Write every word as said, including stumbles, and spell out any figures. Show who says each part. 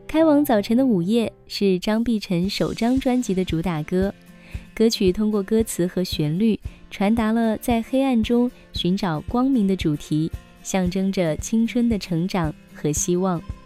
Speaker 1: 开往早晨的午夜是张碧晨首张专辑的主打歌，歌曲通过歌词和旋律传达了在黑暗中寻找光明的主题，象征着青春的成长和希望。